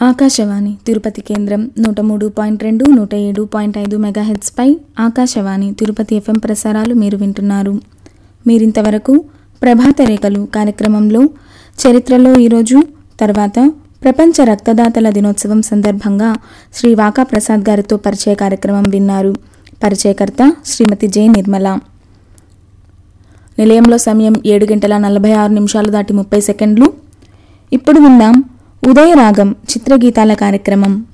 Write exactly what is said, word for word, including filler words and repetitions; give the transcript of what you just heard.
ఆకాశవాణి తిరుపతి కేంద్రం నూట మూడు పాయింట్ రెండు నూట ఏడు పాయింట్ ఐదు మెగాహెర్ట్జ్పై ఆకాశవాణి తిరుపతి ఎఫ్ఎం ప్రసారాలు మీరు వింటున్నారు. మీరింతవరకు ప్రభాత రేఖలు కార్యక్రమంలో చరిత్రలో ఈరోజు తర్వాత ప్రపంచ రక్తదాతల దినోత్సవం సందర్భంగా శ్రీ వాకా ప్రసాద్ గారితో పరిచయ కార్యక్రమం విన్నారు. పరిచయకర్త శ్రీమతి జె నిర్మల. నిలయంలో సమయం ఏడు గంటల నలభై ఆరు నిమిషాలు దాటి ముప్పై సెకండ్లు. ఇప్పుడు విందాం ఉదయరాగం చిత్రగీతాల కార్యక్రమం.